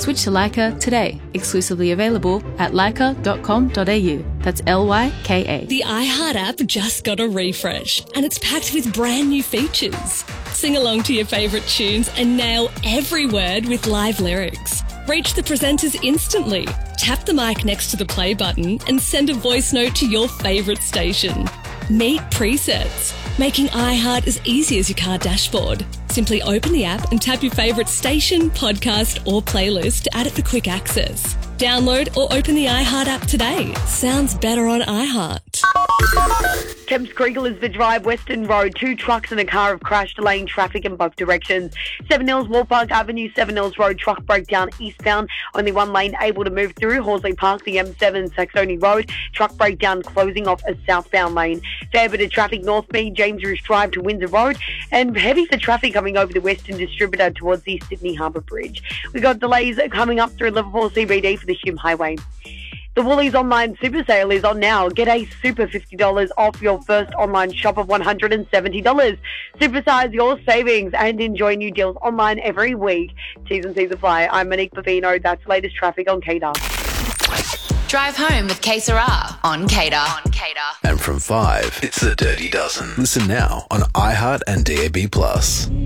Switch to Leica today. Exclusively available at leica.com.au. That's Lyka. The iHeart app just got a refresh and it's packed with brand new features. Sing along to your favourite tunes and nail every word with live lyrics. Reach the presenters instantly. Tap the mic next to the play button and send a voice note to your favourite station. Meet presets, making iHeart as easy as your car dashboard. Simply open the app and tap your favourite station, podcast or playlist to add it for quick access. Download or open the iHeart app today. Sounds better on iHeart. Thames Creek, Elizabeth Drive, Western Road. 2 trucks and a car have crashed, delaying traffic in both directions. 7 Hills, Wallpark Avenue, 7 Hills Road. Truck breakdown eastbound. Only one lane able to move through. Horsley Park, the M7, Saxony Road. Truck breakdown closing off a southbound lane. Fair bit of traffic northbound, James Roos Drive to Windsor Road. And heavy for traffic coming over the Western Distributor towards the Sydney Harbour Bridge. We've got delays coming up through Liverpool CBD for the Hume Highway. The Woolies online super sale is on now. Get a super $50 off your first online shop of $170. Supersize your savings and enjoy new deals online every week. T's and C's apply. I'm Monique Bavino. That's latest traffic on Cater. Drive home with K Sarah on Cater. And from 5, it's the Dirty Dozen. Listen now on iHeart and DAB+.